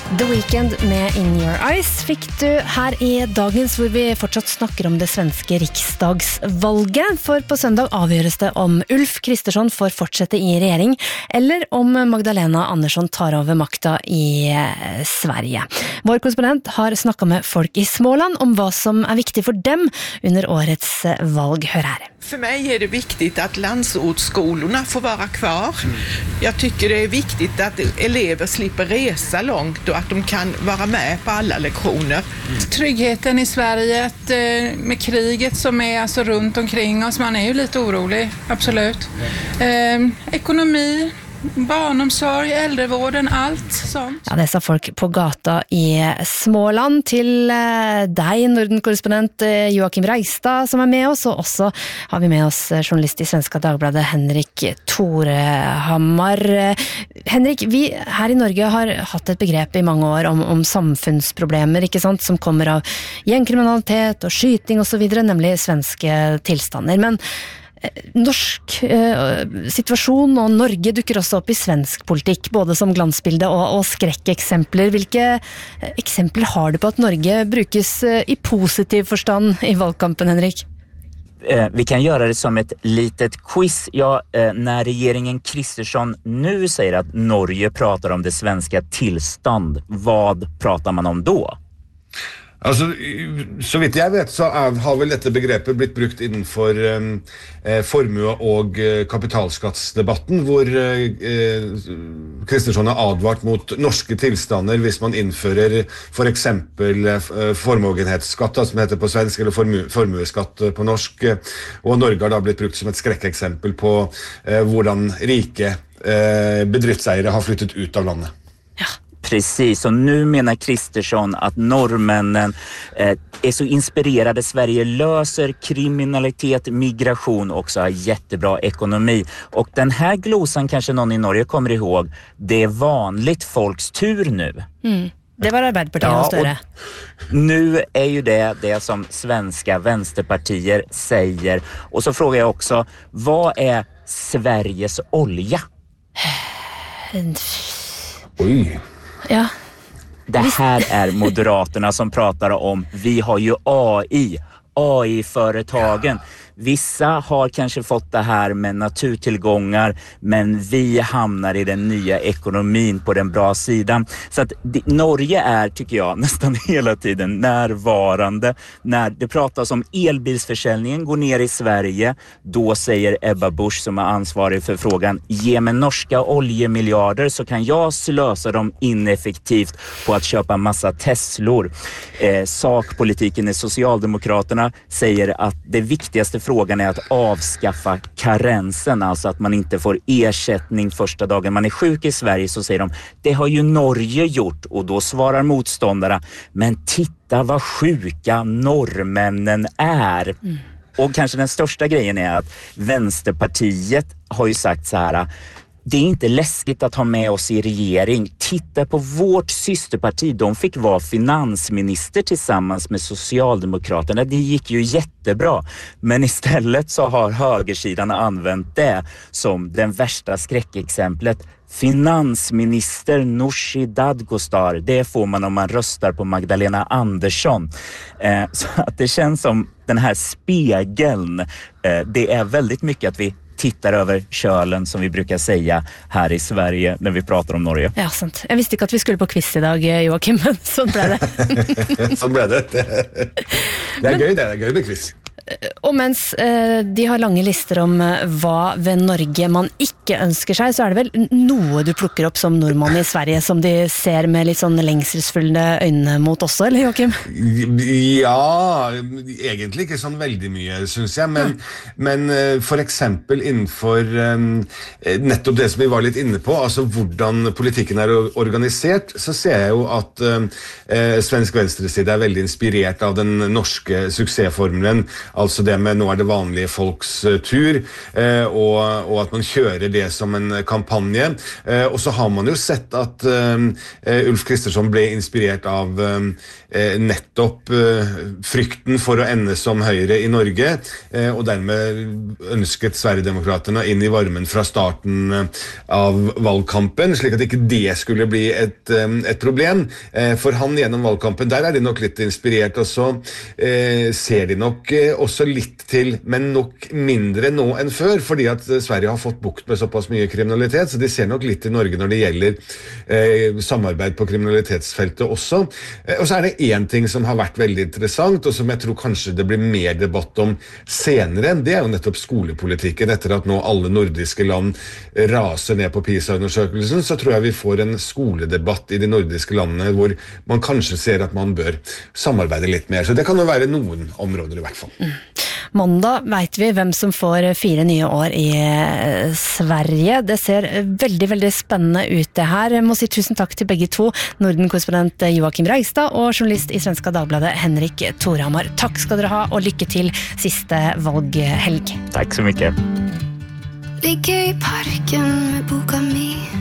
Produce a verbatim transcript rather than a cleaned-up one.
The Weeknd med In Your Eyes fikk du her i dagens, hvor vi fortsatt snakker om det svenske riksdagsvalget. For på søndag avgjøres det om Ulf Kristersson får fortsette i regjering, eller om Magdalena Andersson tar over makta i Sverige. Vår korrespondent har snakket med folk i Småland om hva som er viktig for dem under årets valg. Hør her. För mig är det viktigt att landsortsskolorna får vara kvar. Jag tycker det är viktigt att elever slipper resa långt och att de kan vara med på alla lektioner. Tryggheten i Sverige, att, med kriget som är alltså runt omkring oss, man är ju lite orolig, absolut. Eh, ekonomi, barnomsorg, äldrevården, allt sånt. Ja, det sa folk på gata i Småland. Til deg, Norden-korrespondent Joakim Reistad, som er med oss, og også har vi med oss journalist i Svenska Dagbladet, Henrik Torehammar. Henrik, vi her i Norge har hatt et begrep i mange år om, om samfunnsproblemer, ikke sant, som kommer av gjengkriminalitet og skyting og så videre, nemlig svenske tilstander. Men norsk eh, situasjon og Norge dukker også opp i svensk politikk, både som glansbilde og, og skrekkeksempler. Hvilke eksempler har du på at Norge brukes eh, i positiv forstand i valgkampen, Henrik? Eh, vi kan göra det som ett litet quiz. Ja, eh, när regeringen Kristersson nu säger att Norge pratar om det svenska tillstånd, vad pratar man om då? Altså, så vidt jeg vet så er, har vel dette begrepet blitt brukt innenfor eh, formue- og eh, kapitalskattsdebatten, hvor Kristersson eh, har advart mot norske tilstander hvis man innfører for eksempel eh, formogenhetsskatt, som heter på svensk, eller formu, formueskatt på norsk, og Norge har da blitt brukt som et skrekkeksempel på eh, hvordan rike eh, bedriftseiere har flyttet ut av landet. Ja. Precis, och nu menar Kristersson att norrmännen eh, är så inspirerade. Sverige löser kriminalitet, migration och också har jättebra ekonomi. Och den här glosan kanske någon i Norge kommer ihåg. Det är vanligt folks tur nu. Mm. Det var Arbeiderpartiet ja, större. Nu är ju det det som svenska vänsterpartier säger. Och så frågar jag också, vad är Sveriges olja? Oj. Ja. Det här är Moderaterna som pratar om, vi har ju A I, A I-företagen. Vissa har kanske fått det här med naturtillgångar, men vi hamnar i den nya ekonomin på den bra sidan. Så att det, Norge är, tycker jag, nästan hela tiden närvarande. När det pratas om elbilsförsäljningen går ner i Sverige, då säger Ebba Busch, som är ansvarig för frågan, ge mig norska oljemiljarder så kan jag slösa dem ineffektivt på att köpa massa Teslor. Eh, sakpolitiken i Socialdemokraterna säger att det viktigaste frågan är att avskaffa karensen, alltså att man inte får ersättning första dagen man är sjuk i Sverige, så säger de, det har ju Norge gjort, och då svarar motståndarna, men titta vad sjuka norrmännen är. Mm. Och kanske den största grejen är att Vänsterpartiet har ju sagt så här, det är inte läskigt att ha med oss i regering. Titta på vårt systerparti. De fick vara finansminister tillsammans med Socialdemokraterna. Det gick ju jättebra. Men istället så har högersidan använt det som den värsta skräckexemplet. Finansminister Nooshi Dadgostar, det får man om man röstar på Magdalena Andersson. Eh, så att det känns som den här spegeln. Eh, det är väldigt mycket att vi tittar över kölen, som vi brukar säga här i Sverige när vi pratar om Norge. Ja, sant. Jeg visste ikke at vi skulle på quiz i dag, Joakim, men sånn ble det. Sånn ble det. Det er gøy, det er gøy med quiz. Og mens eh, de har lange lister om eh, hva ved Norge man ikke ønsker seg, så er det vel noe du plukker opp som nordmann i Sverige som de ser med litt sånn lengselsfulle øyne mot også, eller Joakim? Ja, egentlig ikke sånn veldig mye, synes jeg, men, ja. men for eksempel innenfor um, nettopp det som vi var litt inne på, altså hvordan politikken er organisert, så ser jeg jo at um, svensk venstreside er veldig inspirert av den norske suksessformelen, altså det med nå er det vanlige folks tur, og, og at man kjører det som en kampanje. Og så har man jo sett at Ulf Kristersson ble inspirert av nettopp frykten for å ende som Høyre i Norge, og dermed ønsket Sverigedemokraterna inn i varmen fra starten av valgkampen, slik at ikke det skulle bli et, et problem. For han gjennom valgkampen, der er de nok litt inspirert, og så ser de nok også litt til, men nok mindre nå enn før, fordi at Sverige har fått bukt med såpass mye kriminalitet, så de ser nok litt til Norge når det gjelder samarbeid på kriminalitetsfeltet også. Og så er det en ting som har vært veldig interessant, og som jeg tror kanskje det blir mer debatt om senere, det er jo nettopp skolepolitikken. Etter at nå alle nordiske land raser ned på PISA-undersøkelsen, så tror jeg vi får en skoledebatt i de nordiske landene hvor man kanskje ser at man bør samarbeide litt mer. Så det kan jo være noen områder i hvert fall. Mm. Mandag vet vi hvem som får fire nye år i Sverige. Det ser veldig, veldig spennende ut det her. Jeg må si tusen takk til begge to, Norden-korrespondent Joakim Reigstad og journalist i Svenska Dagbladet Henrik Torhammar. Takk skal dere ha, og lykke til siste valghelg. Tack så mycket. Ligger i parken med boka mi.